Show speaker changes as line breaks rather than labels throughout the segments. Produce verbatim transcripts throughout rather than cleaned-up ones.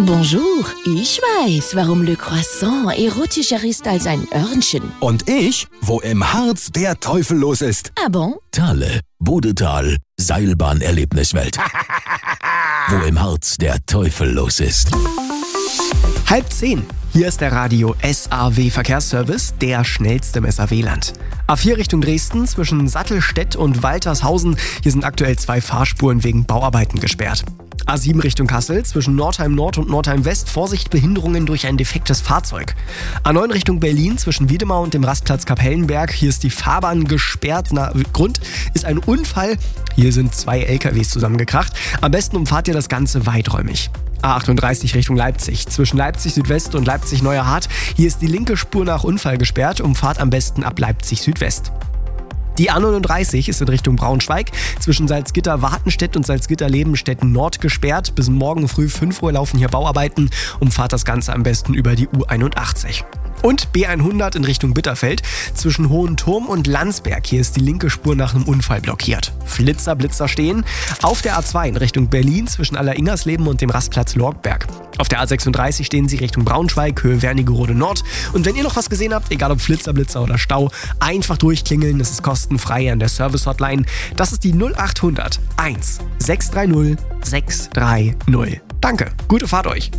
Bonjour, ich weiß, warum Le Croissant erotischer ist als ein Örnchen.
Und ich, wo im Harz der Teufel los ist.
Ah bon?
Thale, Bodetal, Seilbahnerlebniswelt. Wo im Harz der Teufel los ist.
Halb zehn. Hier ist der Radio S A W Verkehrsservice, der schnellste im S A W-Land. A vier Richtung Dresden zwischen Sattelstedt und Waltershausen. Hier sind aktuell zwei Fahrspuren wegen Bauarbeiten gesperrt. A sieben Richtung Kassel zwischen Nordheim Nord und Nordheim West. Vorsicht, Behinderungen durch ein defektes Fahrzeug. A neun Richtung Berlin zwischen Wiedemar und dem Rastplatz Kapellenberg. Hier ist die Fahrbahn gesperrt. Na, Grund ist ein Unfall. Hier sind zwei L K Ws zusammengekracht. Am besten umfahrt ihr das Ganze weiträumig. A achtunddreißig Richtung Leipzig zwischen Leipzig Südwest und Leipzig Neuerhardt. Hier ist die linke Spur nach Unfall gesperrt. Umfahrt am besten ab Leipzig Südwest. Die A neununddreißig ist in Richtung Braunschweig zwischen Salzgitter-Wartenstedt und Salzgitter-Lebenstetten Nord gesperrt. Bis morgen früh fünf Uhr laufen hier Bauarbeiten. Umfahrt das Ganze am besten über die U einundachtzig. Und B hundert in Richtung Bitterfeld zwischen Hohenturm und Landsberg. Hier ist die linke Spur nach einem Unfall blockiert. Flitzer, Blitzer stehen. Auf der A zwei in Richtung Berlin zwischen Alleringersleben und dem Rastplatz Lorgberg. Auf der A sechsunddreißig stehen sie Richtung Braunschweig, Höhe Wernigerode Nord. Und wenn ihr noch was gesehen habt, egal ob Flitzer, Blitzer oder Stau, einfach durchklingeln. Das ist kostenfrei an der Service-Hotline. Das ist die null acht hundert eins sechs drei null sechs drei null. Danke, gute Fahrt euch.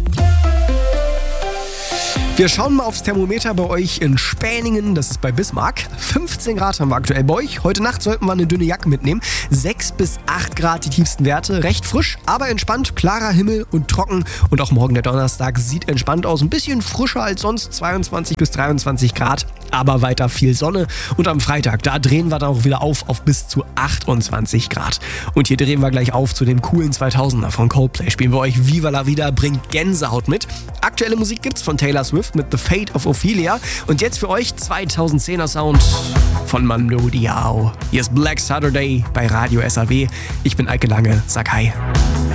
Wir schauen mal aufs Thermometer bei euch in Späningen, das ist bei Bismarck. fünfzehn Grad haben wir aktuell bei euch. Heute Nacht sollten wir eine dünne Jacke mitnehmen. sechs bis acht Grad die tiefsten Werte. Recht frisch, aber entspannt. Klarer Himmel und trocken. Und auch morgen der Donnerstag sieht entspannt aus. Ein bisschen frischer als sonst. zweiundzwanzig bis dreiundzwanzig Grad, aber weiter viel Sonne. Und am Freitag, da drehen wir dann auch wieder auf auf bis zu achtundzwanzig Grad. Und hier drehen wir gleich auf zu dem coolen zweitausender von Coldplay. Spielen wir euch Viva la Vida, bringt Gänsehaut mit. Aktuelle Musik gibt's von Taylor Swift mit The Fate of Ophelia. Und jetzt für euch zweitausendzehner Sound von Mando Diao. Hier ist Black Saturday bei Radio S A W. Ich bin Eike Lange, sag hi.